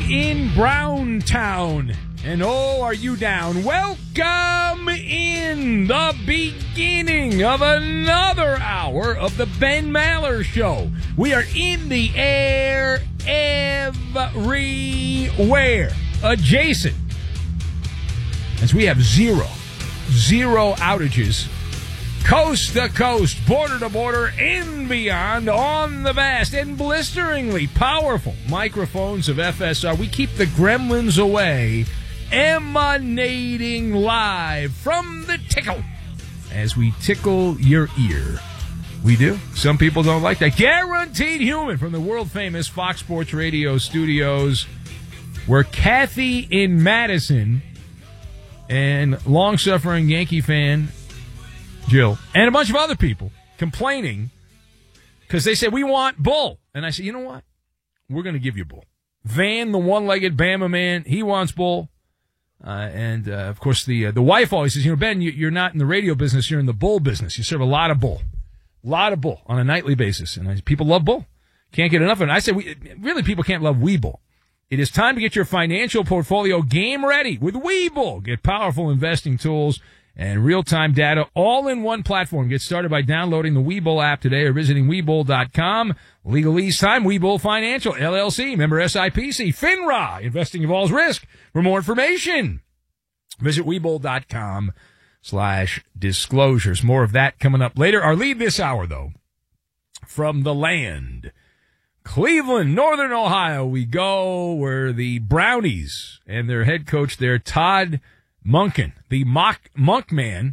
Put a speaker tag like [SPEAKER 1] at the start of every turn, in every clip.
[SPEAKER 1] in Browntown. And oh, are you down? Welcome in the beginning of another hour of the Ben Maller Show. We are in the air everywhere, adjacent, as we have zero outages, coast to coast, border to border, and beyond, on the vast and blisteringly powerful microphones of FSR. We keep the gremlins away, emanating live from the tickle as we tickle your ear. We do. Some people don't like that. Guaranteed Human from the world-famous Fox Sports Radio studios, where Kathy in Madison and long-suffering Yankee fan Jill and a bunch of other people complaining because they said, we want Bull. And I said, you know what? We're going to give you Bull. Van, the one-legged Bama man, he wants Bull. Of course, the wife always says, Ben, you're not in the radio business. You're in the bull business. You serve a lot of bull on a nightly basis. And people love bull. Can't get enough of it. And I said, really, people can't love Webull. It is time to get your financial portfolio game ready with Webull. Get powerful investing tools and real-time data all in one platform. Get started by downloading the Webull app today or visiting Webull.com. Legalese time, Webull Financial, LLC, member SIPC, FINRA. Investing involves risk. For more information, visit Webull.com/disclosures. More of that coming up later. Our lead this hour, though, from the land, Cleveland, Northern Ohio, we go, where the Brownies and their head coach there, Todd Monken, the Monk man.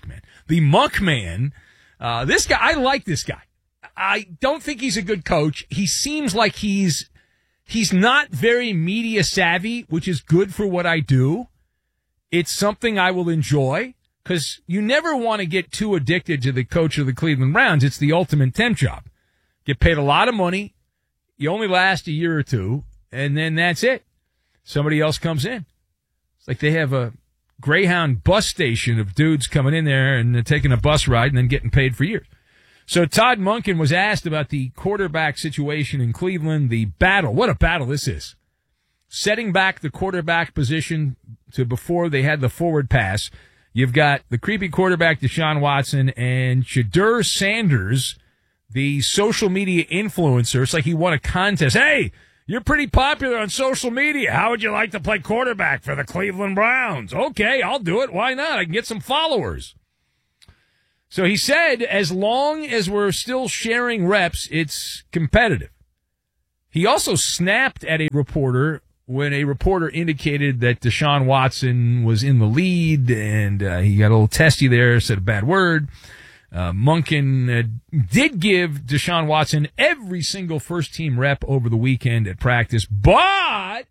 [SPEAKER 1] This guy, I like this guy. I don't think he's a good coach. He seems like he's not very media savvy, which is good for what I do. It's something I will enjoy because you never want to get too addicted to the coach of the Cleveland Browns. It's the ultimate temp job. Get paid a lot of money. You only last a year or two, and then that's it. Somebody else comes in. It's like they have a Greyhound bus station of dudes coming in there and taking a bus ride and then getting paid for years. So Todd Monken was asked about the quarterback situation in Cleveland, the battle. What a battle this is. Setting back the quarterback position to before they had the forward pass. You've got the creepy quarterback Deshaun Watson and Shedeur Sanders, the social media influencer. It's like he won a contest. Hey, you're pretty popular on social media. How would you like to play quarterback for the Cleveland Browns? Okay, I'll do it. Why not? I can get some followers. So he said, as long as we're still sharing reps, it's competitive. He also snapped at a reporter when a reporter indicated that Deshaun Watson was in the lead, and he got a little testy there, said a bad word. Monken did give Deshaun Watson every single first-team rep over the weekend at practice, but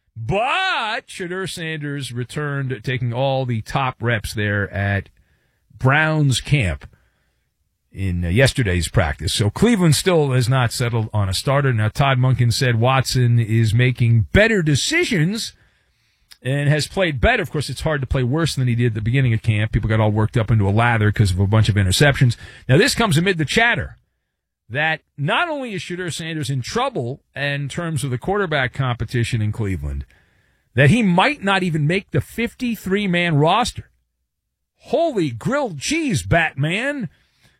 [SPEAKER 1] Shedeur Sanders returned, taking all the top reps there at Browns camp in yesterday's practice. So Cleveland still has not settled on a starter. Now, Todd Monken said Watson is making better decisions and has played better. Of course, it's hard to play worse than he did at the beginning of camp. People got all worked up into a lather because of a bunch of interceptions. Now, this comes amid the chatter that not only is Shedeur Sanders in trouble in terms of the quarterback competition in Cleveland, that he might not even make the 53-man roster. Holy grilled cheese, Batman.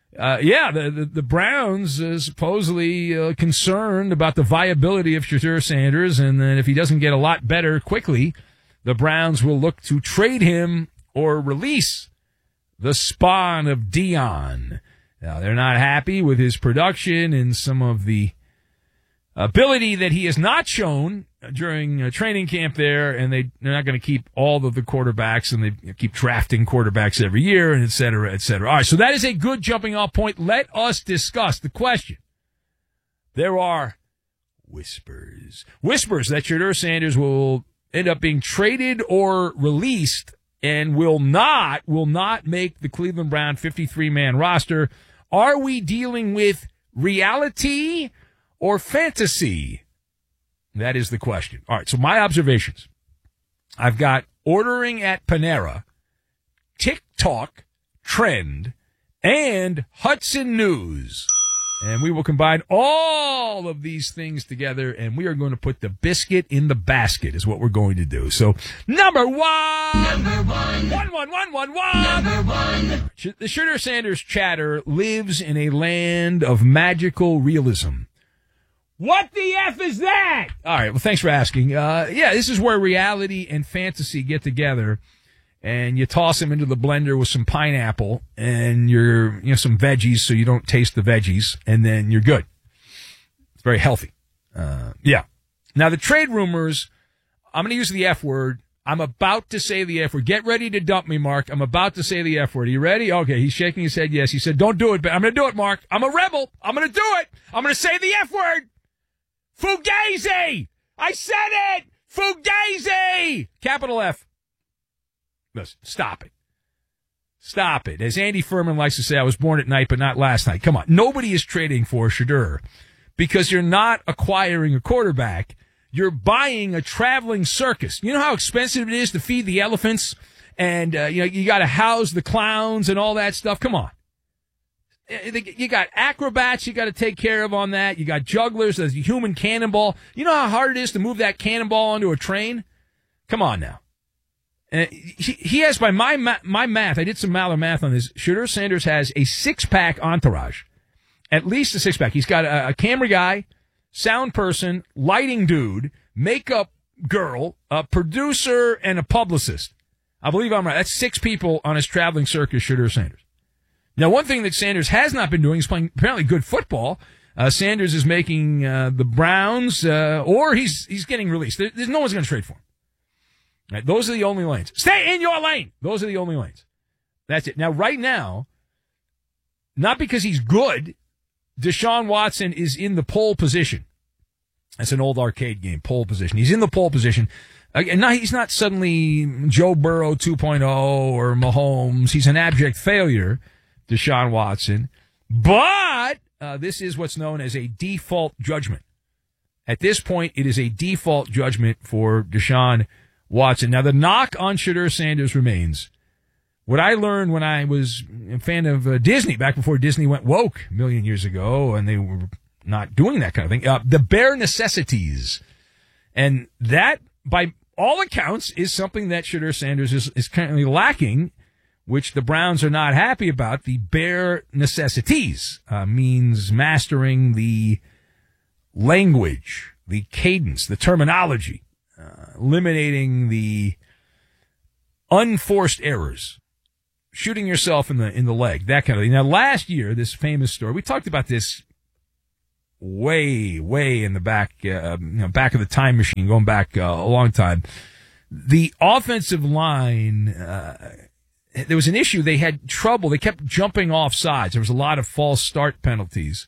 [SPEAKER 1] The Browns supposedly concerned about the viability of Shedeur Sanders, and then if he doesn't get a lot better quickly, the Browns will look to trade him or release the spawn of Dion. Now, they're not happy with his production and some of the ability that he has not shown during training camp there, and they're not going to keep all of the quarterbacks, and they keep drafting quarterbacks every year, and et cetera, et cetera. All right, so that is a good jumping-off point. Let us discuss the question. There are whispers that Shedeur Sanders will end up being traded or released and will not make the Cleveland Brown 53-man roster. Are we dealing with reality or fantasy? That is the question. All right, so my observations. I've got ordering at Panera, TikTok, Trend, and Hudson News. And we will combine all of these things together, and we are going to put the biscuit in the basket is what we're going to do. So, number one. Number one. One. Number one. The Shooter Sanders chatter lives in a land of magical realism. What the F is that? All right, well, thanks for asking. This is where reality and fantasy get together, and you toss them into the blender with some pineapple and some veggies so you don't taste the veggies, and then you're good. It's very healthy. Now, the trade rumors, I'm going to use the F word. I'm about to say the F word. Get ready to dump me, Mark. I'm about to say the F word. Are you ready? Okay, he's shaking his head yes. He said, don't do it, but I'm going to do it, Mark. I'm a rebel. I'm going to do it. I'm going to say the F word. Fugazi! I said it! Fugazi! Capital F. Listen, stop it. Stop it. As Andy Furman likes to say, I was born at night, but not last night. Come on. Nobody is trading for Shedeur because you're not acquiring a quarterback. You're buying a traveling circus. You know how expensive it is to feed the elephants? And, you got to house the clowns and all that stuff. Come on. You got acrobats you got to take care of on that. You got jugglers. There's a human cannonball. You know how hard it is to move that cannonball onto a train? Come on now. He has, by my math, I did some Maller math on this, Shedeur Sanders has a six-pack entourage. At least a six-pack. He's got a camera guy, sound person, lighting dude, makeup girl, a producer, and a publicist. I believe I'm right. That's six people on his traveling circus, Shedeur Sanders. Now, one thing that Sanders has not been doing is playing apparently good football. Sanders is making the Browns, or he's getting released. There's no one's going to trade for him. Right, those are the only lanes. Stay in your lane. Those are the only lanes. That's it. Now, right now, not because he's good, Deshaun Watson is in the pole position. That's an old arcade game, pole position. He's in the pole position. Again, he's not suddenly Joe Burrow 2.0 or Mahomes. He's an abject failure, Deshaun Watson. But this is what's known as a default judgment. At this point, it is a default judgment for Deshaun Watson. Now, the knock on Shedeur Sanders remains. What I learned when I was a fan of Disney, back before Disney went woke a million years ago, and they were not doing that kind of thing, the bare necessities. And that, by all accounts, is something that Shedeur Sanders is currently lacking, which the Browns are not happy about. The bare necessities means mastering the language, the cadence, the terminology, eliminating the unforced errors, shooting yourself in the leg, that kind of thing. Now, last year, this famous story, we talked about this way in the back, back of the time machine, going back a long time. The offensive line, there was an issue. They had trouble. They kept jumping off sides. There was a lot of false start penalties,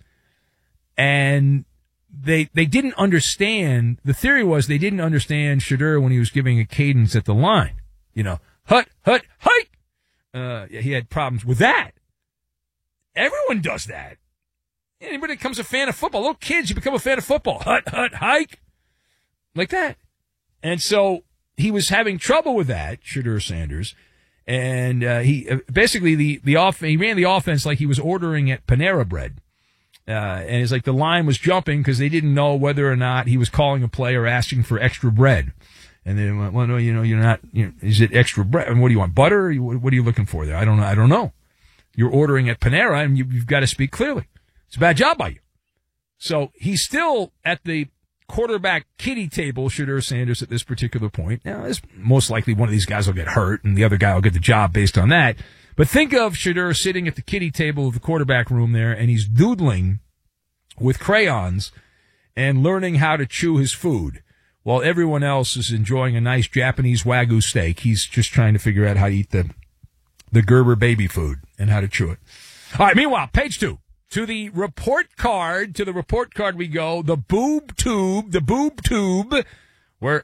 [SPEAKER 1] and they didn't understand. The theory was they didn't understand Shedeur when he was giving a cadence at the line. Hut, hike. He had problems with that. Everyone does that. Anybody becomes a fan of football, little kids, you become a fan of football. Hut, hike. Like that. And so he was having trouble with that, Shedeur Sanders. And he basically he ran the offense like he was ordering at Panera Bread. And it's like the line was jumping because they didn't know whether or not he was calling a play or asking for extra bread. And they went, well, no, you're not, is it extra bread? And what do you want, butter? What are you looking for there? I don't know. You're ordering at Panera and you've got to speak clearly. It's a bad job by you. So he's still at the quarterback kiddie table, Shedeur Sanders, at this particular point. Now, most likely one of these guys will get hurt and the other guy will get the job based on that. But think of Shedeur sitting at the kiddie table of the quarterback room there, and he's doodling with crayons and learning how to chew his food while everyone else is enjoying a nice Japanese Wagyu steak. He's just trying to figure out how to eat the Gerber baby food and how to chew it. All right, meanwhile, page 2. To the report card we go, the boob tube, where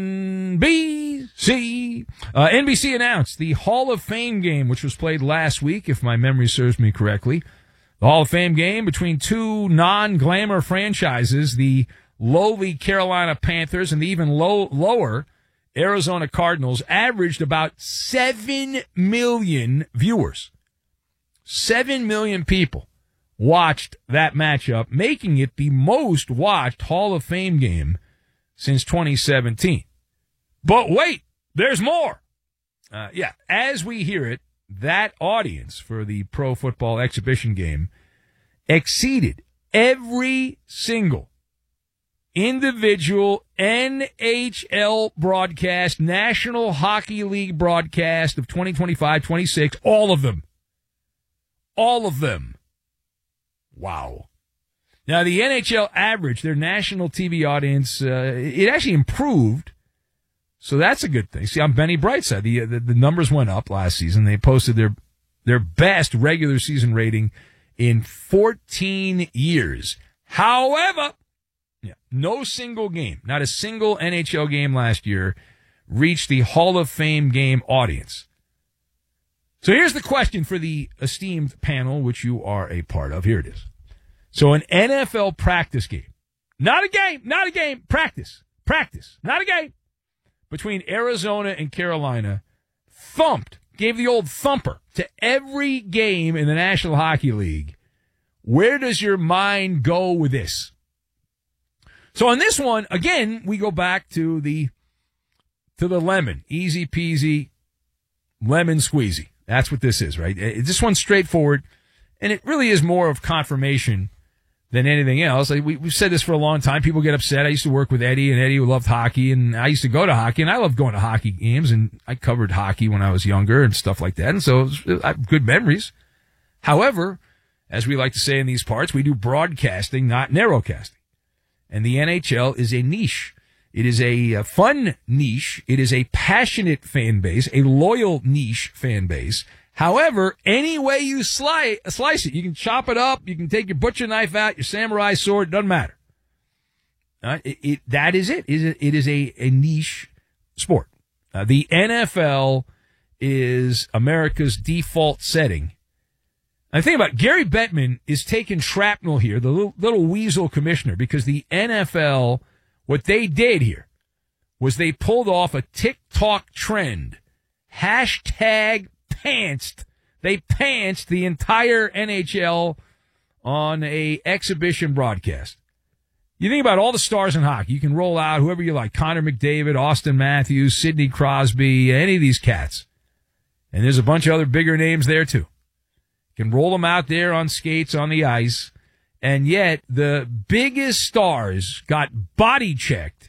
[SPEAKER 1] NBC announced the Hall of Fame game, which was played last week, if my memory serves me correctly. The Hall of Fame game between two non-glamour franchises, the lowly Carolina Panthers and the even lower Arizona Cardinals, averaged about 7 million viewers. 7 million people watched that matchup, making it the most watched Hall of Fame game since 2017. But wait, there's more. As we hear it, that audience for the Pro Football Exhibition game exceeded every single individual NHL broadcast, National Hockey League broadcast of 2025-26, all of them. All of them. Wow. Now, the NHL average, their national TV audience, it actually improved. So that's a good thing. See, on Benny Brightside, the numbers went up last season. They posted their best regular season rating in 14 years. However, no single game, not a single NHL game last year, reached the Hall of Fame game audience. So here's the question for the esteemed panel, which you are a part of. Here it is. So an NFL practice game, not a game, practice, not a game, between Arizona and Carolina, gave the old thumper to every game in the National Hockey League. Where does your mind go with this? So on this one, again, we go back to the lemon. Easy peasy, lemon squeezy. That's what this is, right? This one's straightforward, and it really is more of confirmation than anything else. We've said this for a long time. People get upset. I used to work with Eddie, and Eddie loved hockey, and I used to go to hockey, and I loved going to hockey games, and I covered hockey when I was younger and stuff like that, and so I have good memories. However, as we like to say in these parts, we do broadcasting, not narrowcasting. And the NHL is a niche. It is a fun niche. It is a passionate fan base, a loyal niche fan base. However, any way you slice it, you can chop it up, you can take your butcher knife out, your samurai sword, doesn't matter. That is it. It is a niche sport. The NFL is America's default setting. I think about it, Gary Bettman is taking shrapnel here, the little weasel commissioner, because the NFL, what they did here was they pulled off a TikTok trend. Hashtag pantsed. They pantsed the entire NHL on a exhibition broadcast. You think about all the stars in hockey. You can roll out whoever you like. Connor McDavid, Austin Matthews, Sidney Crosby, any of these cats. And there's a bunch of other bigger names there too. You can roll them out there on skates on the ice. And yet the biggest stars got body checked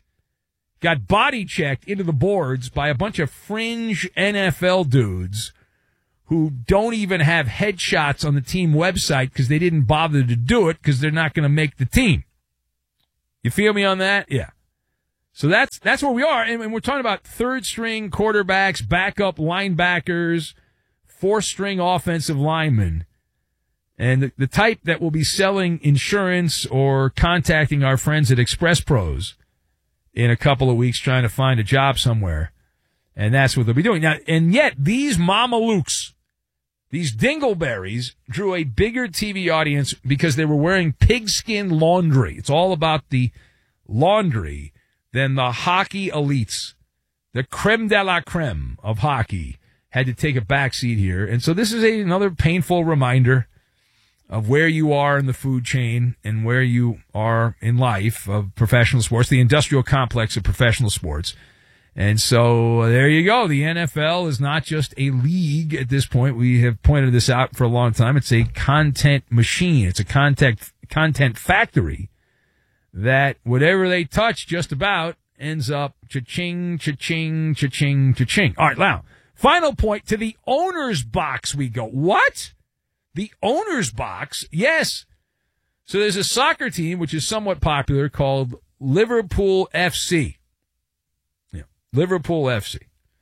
[SPEAKER 1] into the boards by a bunch of fringe NFL dudes who don't even have headshots on the team website because they didn't bother to do it because they're not going to make the team. You feel me on that? Yeah. So that's where we are. And we're talking about third string quarterbacks, backup linebackers, fourth string offensive linemen, and the type that will be selling insurance or contacting our friends at Express Pros in a couple of weeks trying to find a job somewhere. And that's what they'll be doing. Now, and yet these Mamalukes, these dingleberries, drew a bigger TV audience because they were wearing pigskin laundry. It's all about the laundry than the hockey elites. The creme de la creme of hockey had to take a backseat here. And so this is another painful reminder of where you are in the food chain and where you are in life of professional sports, the industrial complex of professional sports. And so there you go. The NFL is not just a league at this point. We have pointed this out for a long time. It's a content machine. It's a content factory that whatever they touch just about ends up cha-ching, cha-ching, cha-ching, cha-ching. All right, now, final point, to the owner's box we go. What? The owner's box? Yes. So there's a soccer team, which is somewhat popular, called Liverpool FC. Yeah, Liverpool FC.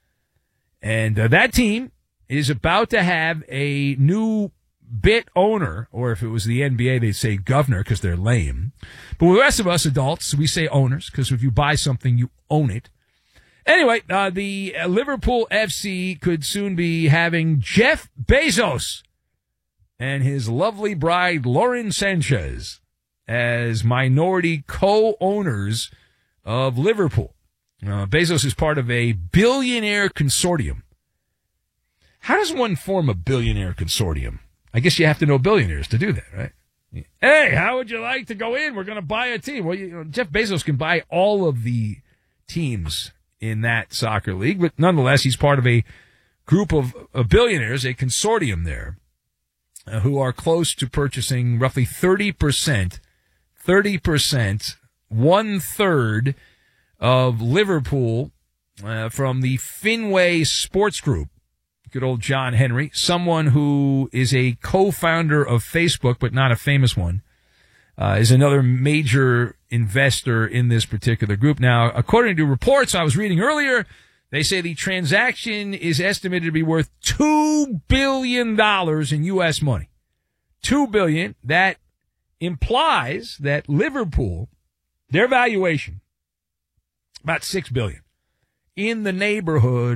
[SPEAKER 1] And that team is about to have a new bit owner, or if it was the NBA, they'd say governor because they're lame. But with the rest of us adults, we say owners because if you buy something, you own it. Anyway, the Liverpool FC could soon be having Jeff Bezos and his lovely bride, Lauren Sanchez, as minority co-owners of Liverpool. Bezos is part of a billionaire consortium. How does one form a billionaire consortium? I guess you have to know billionaires to do that, right? Hey, how would you like to go in? We're going to buy a team. Well, Jeff Bezos can buy all of the teams in that soccer league, but nonetheless, he's part of a group of billionaires, a consortium there, who are close to purchasing roughly 30%, 1/3 of Liverpool from the Fenway Sports Group. Good old John Henry, someone who is a co-founder of Facebook, but not a famous one, is another major investor in this particular group. Now, according to reports I was reading earlier, they say the transaction is estimated to be worth $2 billion in U.S. money. $2 billion. That implies that Liverpool, their valuation, about $6 billion. In the neighborhood,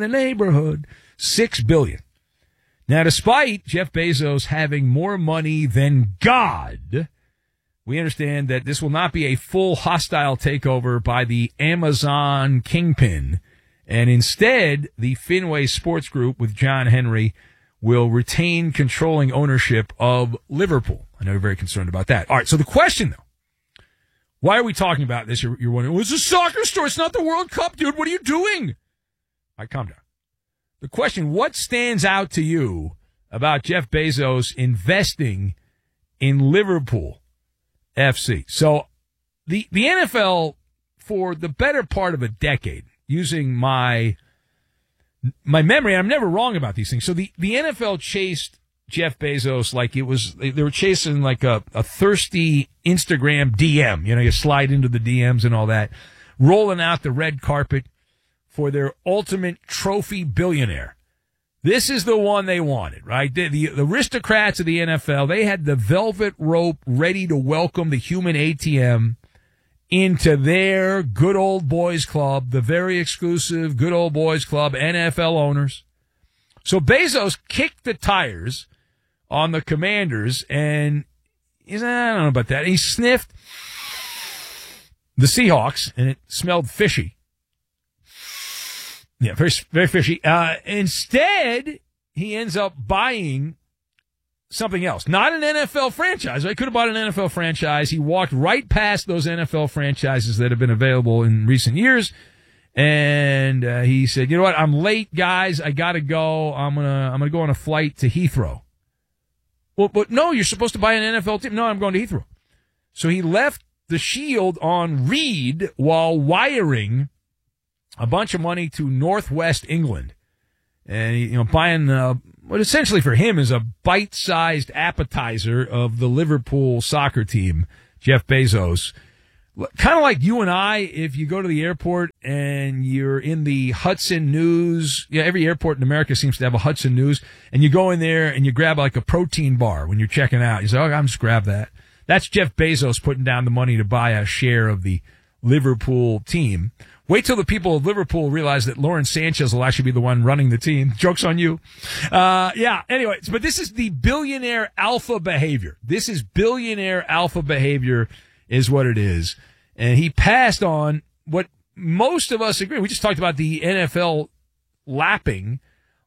[SPEAKER 1] $6 billion. Now, despite Jeff Bezos having more money than God, we understand that this will not be a full hostile takeover by the Amazon kingpin. And instead, the Fenway Sports Group with John Henry will retain controlling ownership of Liverpool. I know you're very concerned about that. All right, so the question, though, why are we talking about this? You're wondering, well, it's a soccer store. It's not the World Cup, dude. What are you doing? All right, calm down. The question, what stands out to you about Jeff Bezos investing in Liverpool FC? So the NFL, for the better part of a decade, using my memory, and I'm never wrong about these things. So the NFL chased Jeff Bezos like they were chasing like a thirsty Instagram DM. You know, you slide into the DMs and all that, rolling out the red carpet for their ultimate trophy billionaire. This is the one they wanted, right? The aristocrats of the NFL, they had the velvet rope ready to welcome the human ATM into their good old boys club, the very exclusive good old boys club, NFL owners. So Bezos kicked the tires on the Commanders, and I don't know about that. He sniffed the Seahawks, and it smelled fishy. Yeah, very, very fishy. Instead, he ends up buying something else. Not an NFL franchise. I could have bought an NFL franchise. He walked right past those NFL franchises that have been available in recent years. And he said, you know what? I'm late, guys. I got to go. I'm gonna go on a flight to Heathrow. Well, but no, you're supposed to buy an NFL team. No, I'm going to Heathrow. So he left the Shield on read while wiring a bunch of money to Northwest England. And, buying what essentially for him is a bite-sized appetizer of the Liverpool soccer team, Jeff Bezos. Kind of like you and I, if you go to the airport and you're in the Hudson News. Yeah, every airport in America seems to have a Hudson News. And you go in there and you grab like a protein bar when you're checking out. You say, oh, I'm just grab that. That's Jeff Bezos putting down the money to buy a share of the Liverpool team. Wait till the people of Liverpool realize that Lawrence Sanchez will actually be the one running the team. Joke's on you. Anyway, but this is the billionaire alpha behavior. This is billionaire alpha behavior is what it is. And he passed on what most of us agree. We just talked about the NFL lapping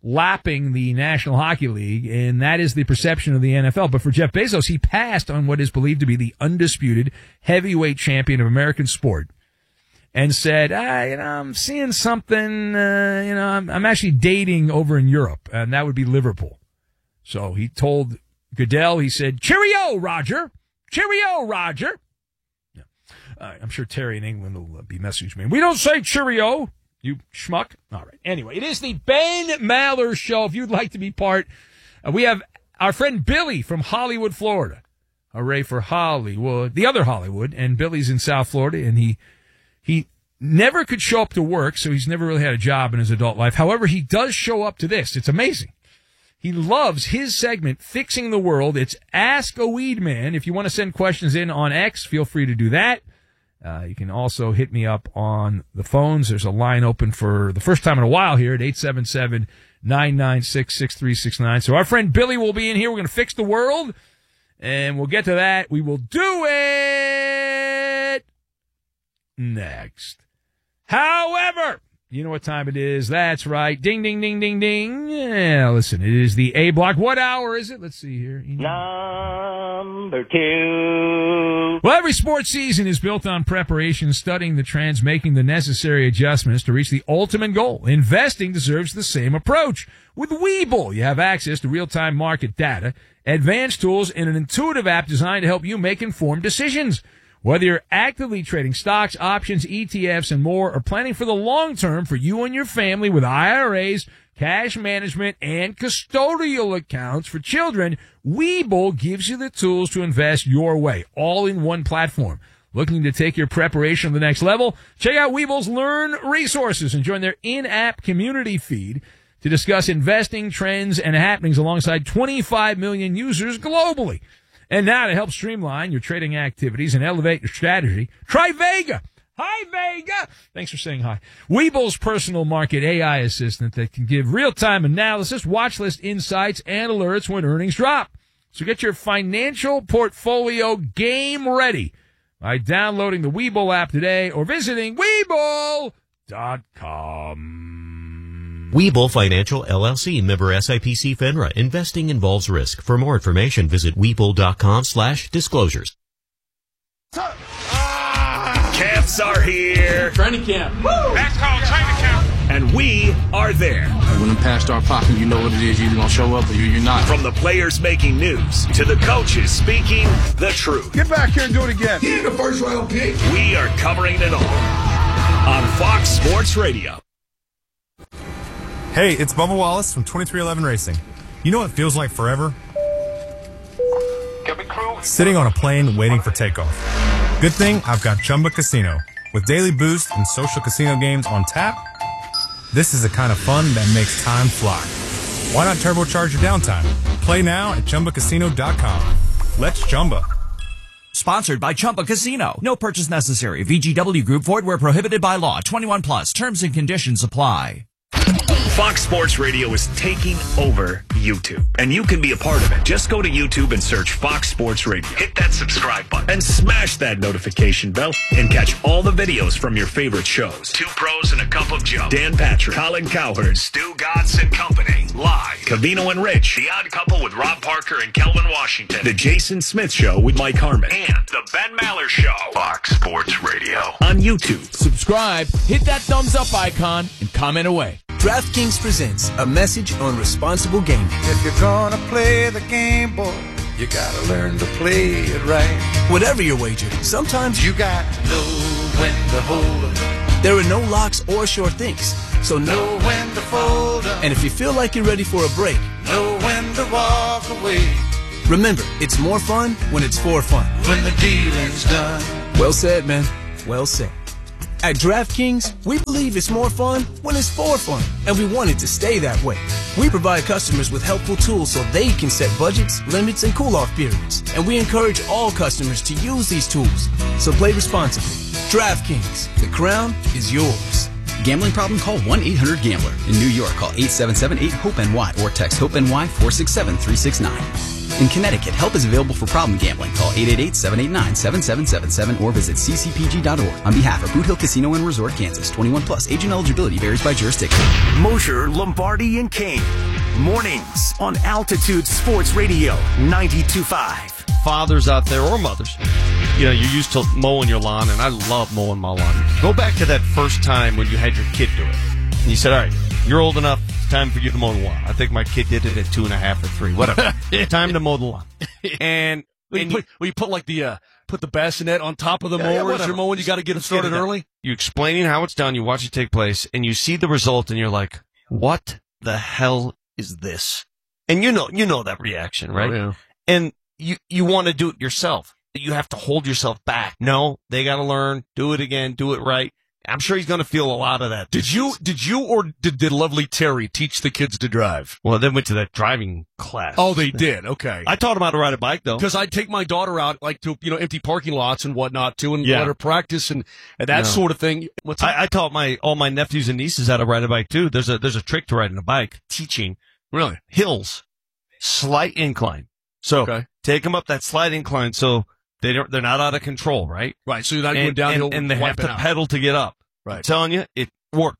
[SPEAKER 1] the National Hockey League, and that is the perception of the NFL. But for Jeff Bezos, he passed on what is believed to be the undisputed heavyweight champion of American sport. And said, I'm seeing something, I'm actually dating over in Europe, and that would be Liverpool. So he told Goodell, he said, cheerio, Roger. Cheerio, Roger. Yeah. I'm sure Terry in England will be messaging me. We don't say cheerio, you schmuck. All right. Anyway, it is the Ben Maller Show. If you'd like to be part, we have our friend Billy from Hollywood, Florida. Hooray for Hollywood, the other Hollywood, and Billy's in South Florida, and he never could show up to work, so he's never really had a job in his adult life. However, he does show up to this. It's amazing. He loves his segment, Fixing the World. It's Ask a Weed Man. If you want to send questions in on X, feel free to do that. You can also hit me up on the phones. There's a line open for the first time in a while here at 877-996-6369. So our friend Billy will be in here. We're going to fix the world, and we'll get to that. We will do it next. However, You know what time it is. That's right. Ding, ding, ding, ding, ding. Yeah, listen, it is the A block. What hour is it? Let's see here.
[SPEAKER 2] Number 2.
[SPEAKER 1] Well, every sports season is built on preparation, studying the trends, making the necessary adjustments to reach the ultimate goal. Investing deserves the same approach. With Webull, you have access to real-time market data, advanced tools, and an intuitive app designed to help you make informed decisions. Whether you're actively trading stocks, options, ETFs, and more, or planning for the long term for you and your family with IRAs, cash management, and custodial accounts for children, Webull gives you the tools to invest your way, all in one platform. Looking to take your preparation to the next level? Check out Webull's Learn resources and join their in-app community feed to discuss investing trends and happenings alongside 25 million users globally. And now to help streamline your trading activities and elevate your strategy, try Vega. Hi, Vega. Thanks for saying hi. Webull's personal market AI assistant that can give real-time analysis, watch list insights, and alerts when earnings drop. So get your financial portfolio game ready by downloading the Webull app today or visiting Webull.com.
[SPEAKER 3] Webull Financial LLC, member SIPC FINRA. Investing involves risk. For more information, visit Webull.com/disclosures.
[SPEAKER 4] Camps are here.
[SPEAKER 5] Training camp.
[SPEAKER 4] Woo! That's called training camp. And we are there.
[SPEAKER 5] When the past start popping, you know what it is. You're either going to show up or you're not.
[SPEAKER 4] From the players making news to the coaches speaking the truth.
[SPEAKER 6] Get back here and do it again.
[SPEAKER 7] He ain't a first-round pick.
[SPEAKER 4] We are covering it all on Fox Sports Radio.
[SPEAKER 8] Hey, it's Bubba Wallace from 2311 Racing. You know what feels like forever? Sitting on a plane waiting for takeoff. Good thing I've got Chumba Casino. With daily boost and social casino games on tap, this is the kind of fun that makes time fly. Why not turbocharge your downtime? Play now at ChumbaCasino.com. Let's Chumba.
[SPEAKER 9] Sponsored by Chumba Casino. No purchase necessary. VGW Group. Void where prohibited by law. 21 plus. Terms and conditions apply.
[SPEAKER 4] Fox Sports Radio is taking over YouTube, and you can be a part of it. Just go to YouTube and search Fox Sports Radio. Hit that subscribe button and smash that notification bell and catch all the videos from your favorite shows. Two Pros and a Cup of Joe, Dan Patrick, Colin Cowherd, Stu Godson and Company, live. Cavino and Rich, The Odd Couple with Rob Parker and Kelvin Washington, The Jason Smith Show with Mike Harmon, and The Ben Maller Show. Fox Sports Radio on YouTube.
[SPEAKER 10] Subscribe, hit that thumbs up icon, and comment away.
[SPEAKER 11] DraftKings presents a message on responsible gaming.
[SPEAKER 12] If you're gonna play the game, boy, you gotta learn to play it right.
[SPEAKER 11] Whatever your wager, sometimes
[SPEAKER 12] you got to know when to hold 'em.
[SPEAKER 11] There are no locks or sure things, so
[SPEAKER 12] know when to fold 'em.
[SPEAKER 11] And if you feel like you're ready for a break,
[SPEAKER 12] know when to walk away.
[SPEAKER 11] Remember, it's more fun when it's for fun.
[SPEAKER 12] When the dealing's done.
[SPEAKER 11] Well said, man. Well said. At DraftKings, we believe it's more fun when it's for fun, and we want it to stay that way. We provide customers with helpful tools so they can set budgets, limits, and cool-off periods, and we encourage all customers to use these tools. So play responsibly. DraftKings, the crown is yours.
[SPEAKER 13] Gambling problem? Call 1-800-GAMBLER. In New York, call 877-8-HOPE-NY or text HOPE-NY 467-369. In Connecticut, help is available for problem gambling. Call 888-789-7777 or visit ccpg.org. On behalf of Boot Hill Casino and Resort, Kansas, 21 plus. Agent eligibility varies by jurisdiction.
[SPEAKER 4] Mosher, Lombardi, and Kane. Mornings on Altitude Sports Radio 92.5.
[SPEAKER 14] Fathers out there or mothers, you know, you're used to mowing your lawn, and I love mowing my lawn. Go back to that first time when you had your kid do it. And you said, all right, you're old enough. It's time for you to mow the lawn. I think my kid did it at 2.5 or 3, whatever. Time to mow the lawn. And
[SPEAKER 15] you put like the put the bassinet on top of the mower as you're mowing. You got to get it started early.
[SPEAKER 14] You explaining how it's done. You watch it take place, and you see the result, and you're like, "What the hell is this?" And you know that reaction, right?
[SPEAKER 15] Oh, yeah.
[SPEAKER 14] And you want to do it yourself. You have to hold yourself back. No, they got to learn. Do it again. Do it right. I'm sure he's going to feel a lot of that.
[SPEAKER 15] Did you or did lovely Terry teach the kids to drive?
[SPEAKER 14] Well, they went to that driving class.
[SPEAKER 15] Oh, they did. Okay.
[SPEAKER 14] I taught them how to ride a bike, though.
[SPEAKER 15] Because I'd take my daughter out, like, to, empty parking lots and whatnot, too, and let her practice and that sort of thing.
[SPEAKER 14] I taught all my nephews and nieces how to ride a bike, too. There's a trick to riding a bike, teaching.
[SPEAKER 15] Really?
[SPEAKER 14] Hills. Slight incline. So, take them up that slight incline so they're not out of control, right?
[SPEAKER 15] Right, so you're not going downhill
[SPEAKER 14] and they have to pedal to get up.
[SPEAKER 15] Right.
[SPEAKER 14] I'm telling you, it works.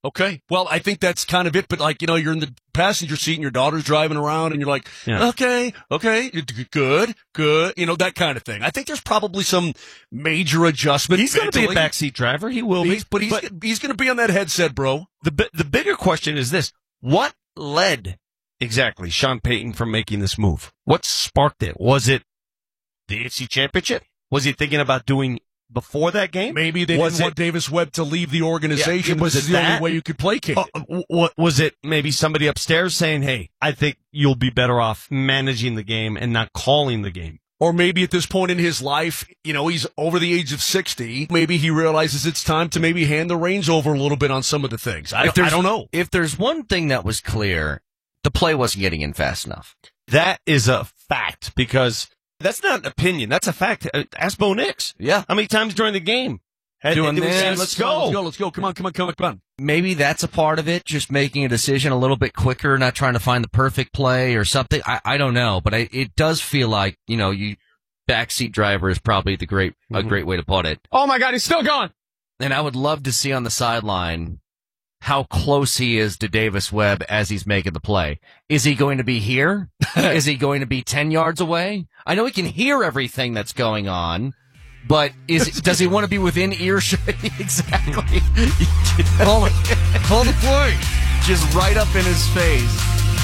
[SPEAKER 15] Okay. Well, I think that's kind of it. But like, you're in the passenger seat and your daughter's driving around and you're like, okay, good. That kind of thing. I think there's probably some major adjustment.
[SPEAKER 14] He's going to be a backseat driver. He will be.
[SPEAKER 15] But he's going to be on that headset, bro.
[SPEAKER 14] The bigger question is this. What led exactly Sean Payton from making this move? What sparked it? Was it the AFC Championship? Was he thinking about doing before that game?
[SPEAKER 15] Maybe they didn't want Davis Webb to leave the organization.
[SPEAKER 14] Was
[SPEAKER 15] this is the only way you could placate it.
[SPEAKER 14] Was it maybe somebody upstairs saying, hey, I think you'll be better off managing the game and not calling the game?
[SPEAKER 15] Or maybe at this point in his life, he's over the age of 60. Maybe he realizes it's time to maybe hand the reins over a little bit on some of the things. I don't know.
[SPEAKER 6] If there's one thing that was clear, the play wasn't getting in fast enough.
[SPEAKER 14] That is a fact, because that's not an opinion. That's a fact. Ask Bo Nix.
[SPEAKER 6] Yeah.
[SPEAKER 14] How many times during the game?
[SPEAKER 6] Doing this.
[SPEAKER 15] Let's go. Come on.
[SPEAKER 6] Maybe that's a part of it, just making a decision a little bit quicker, not trying to find the perfect play or something. I don't know, but it does feel like, backseat driver is probably a great way to put it.
[SPEAKER 10] Oh my God, he's still going.
[SPEAKER 6] And I would love to see on the sideline how close he is to Davis Webb as he's making the play. Is he going to be here? Is he going to be 10 yards away? I know he can hear everything that's going on, but does he want to be within earshot? Exactly. Call the play. Just right up in his face.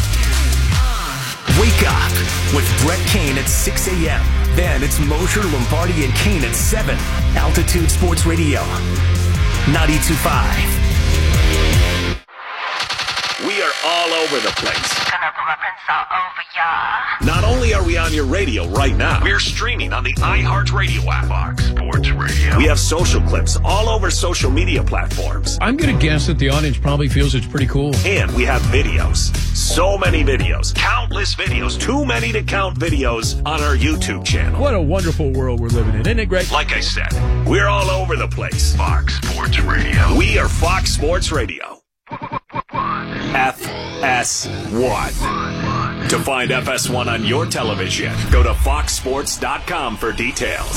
[SPEAKER 7] Wake up with Brett Kane at 6 a.m. Then it's Mosher, Lombardi, and Kane at 7. Altitude Sports Radio, 92.5.
[SPEAKER 4] We are all over the place. Not only are we on your radio right now, we're streaming on the iHeartRadio app. Fox Sports Radio. We have social clips all over social media platforms.
[SPEAKER 16] I'm going to guess that the audience probably feels it's pretty cool.
[SPEAKER 4] And we have videos. So many videos. Countless videos. Too many to count videos on our YouTube channel.
[SPEAKER 16] What a wonderful world we're living in. Isn't it great?
[SPEAKER 4] Like I said, we're all over the place. Fox Sports Radio. We are Fox Sports Radio. FS1. To find FS1 on your television, go to foxsports.com for details.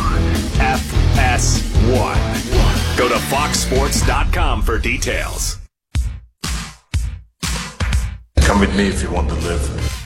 [SPEAKER 4] FS1. Go to foxsports.com for details.
[SPEAKER 12] Come with me if you want to live.